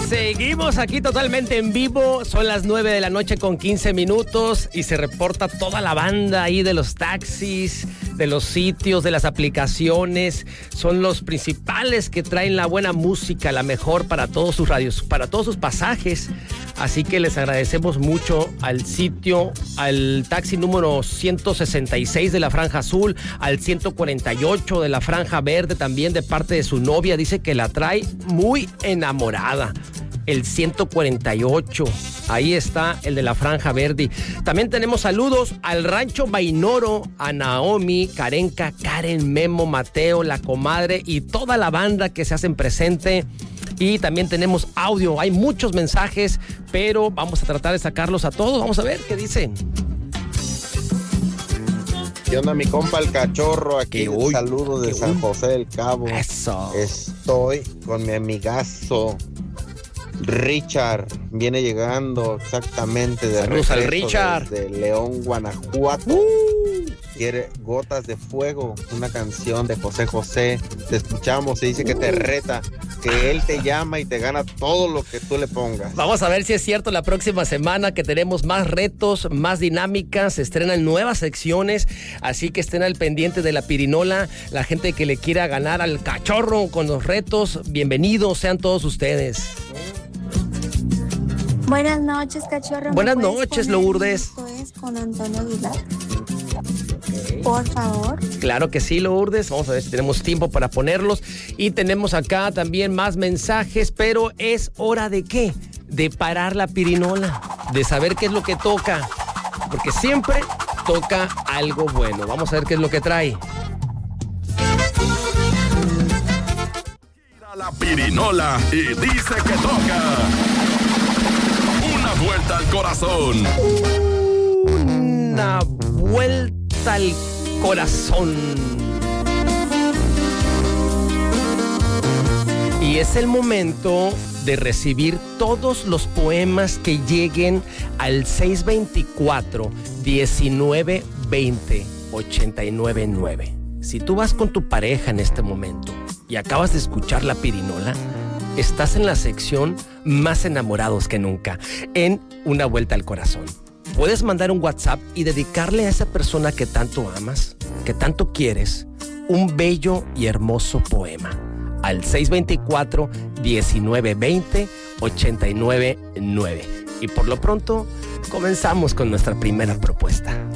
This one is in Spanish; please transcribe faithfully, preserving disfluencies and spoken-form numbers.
Seguimos aquí totalmente en vivo, son las nueve de la noche con quince minutos y se reporta toda la banda ahí de los taxis, de los sitios, de las aplicaciones. Son los principales que traen la buena música, la mejor para todos sus radios, para todos sus pasajes. Así que les agradecemos mucho al sitio, al taxi número ciento sesenta y seis de la Franja Azul, al ciento cuarenta y ocho de la Franja Verde, también de parte de su novia. Dice que la trae muy enamorada. El ciento cuarenta y ocho, ahí está el de la Franja Verde. También tenemos saludos al Rancho Bainoro, a Naomi, Karenka, Karen, Memo, Mateo, la comadre y toda la banda que se hacen presente. Y también tenemos audio, hay muchos mensajes, pero vamos a tratar de sacarlos a todos. Vamos a ver qué dicen. ¿Qué onda, mi compa el Cachorro? Aquí un saludo de San José del Cabo. Eso. Estoy con mi amigazo Richard, viene llegando exactamente de Saludos al Richard de León, Guanajuato. Uh. Quiere Gotas de Fuego, una canción de José José. Te escuchamos y dice uh. que te reta, que él te llama y te gana todo lo que tú le pongas. Vamos a ver si es cierto la próxima semana, que tenemos más retos, más dinámicas, se estrenan nuevas secciones, así que estén al pendiente de la pirinola. La gente que le quiera ganar al Cachorro con los retos, bienvenidos sean todos ustedes. Buenas noches, Cachorro. Buenas noches, Lourdes. Esto es con Antonio Aguilar. Okay. Por favor. Claro que sí, Lourdes. Vamos a ver si tenemos tiempo para ponerlos. Y tenemos acá también más mensajes, pero es hora de ¿qué? De parar la pirinola, de saber qué es lo que toca, porque siempre toca algo bueno. Vamos a ver qué es lo que trae. Tira la pirinola y dice que toca. Una vuelta al corazón. Una vuelta al corazón. Y es el momento de recibir todos los poemas que lleguen al seis veinticuatro, diecinueve veinte, ochenta y nueve nueve. Si tú vas con tu pareja en este momento y acabas de escuchar la pirinola, estás en la sección más enamorados que nunca, en Una Vuelta al Corazón. Puedes mandar un WhatsApp y dedicarle a esa persona que tanto amas, que tanto quieres, un bello y hermoso poema al seis veinticuatro, diecinueve veinte, ochenta y nueve nueve. Y por lo pronto, comenzamos con nuestra primera propuesta.